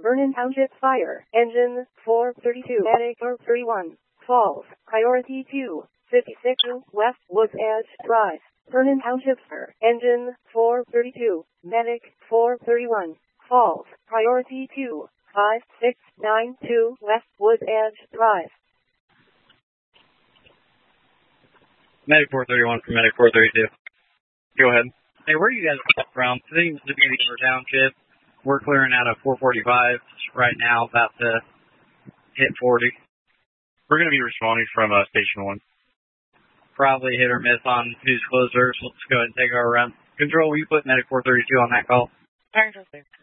Vernon Township Fire. Engine 432. Medic 431. Falls. Priority 2. 56 West Woods Edge Drive. Vernon Township Fire. Engine 432. Medic 431. Falls. Priority 2. 5692 West Woods Edge Drive. Medic 431 from Medic 432. Go ahead. Hey, where are you guys from? City of Beaver Township. We're clearing out of 445 right now, about to hit 40. We're going to be responding from Station 1. Probably hit or miss on who's closer, so let's go ahead and take our run. Control, will you put Medic 432 on that call? Interesting.